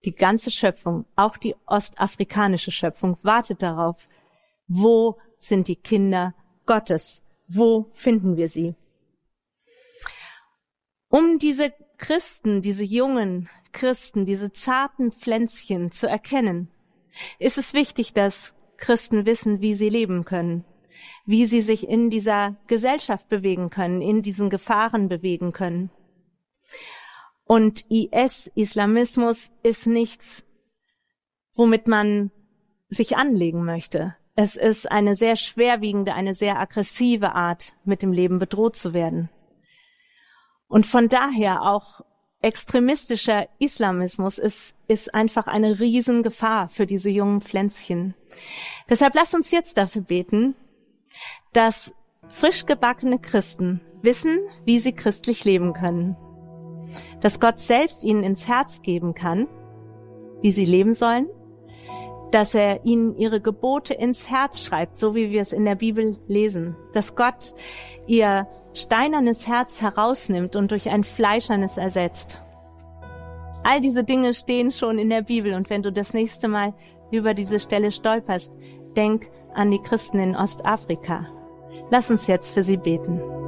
Die ganze Schöpfung, auch die ostafrikanische Schöpfung, wartet darauf. Wo sind die Kinder Gottes? Wo finden wir sie? Um diese Christen, diese jungen Christen, diese zarten Pflänzchen zu erkennen, ist es wichtig, dass Christen wissen, wie sie leben können, wie sie sich in dieser Gesellschaft bewegen können, in diesen Gefahren bewegen können. Und Islamismus, ist nichts, womit man sich anlegen möchte. Es ist eine sehr schwerwiegende, eine sehr aggressive Art, mit dem Leben bedroht zu werden. Und von daher auch extremistischer Islamismus ist einfach eine Riesengefahr für diese jungen Pflänzchen. Deshalb lasst uns jetzt dafür beten, dass frisch gebackene Christen wissen, wie sie christlich leben können. Dass Gott selbst ihnen ins Herz geben kann, wie sie leben sollen, dass er ihnen ihre Gebote ins Herz schreibt, so wie wir es in der Bibel lesen, dass Gott ihr steinernes Herz herausnimmt und durch ein fleischernes ersetzt. All diese Dinge stehen schon in der Bibel, und wenn du das nächste Mal über diese Stelle stolperst, denk an die Christen in Ostafrika. Lass uns jetzt für sie beten.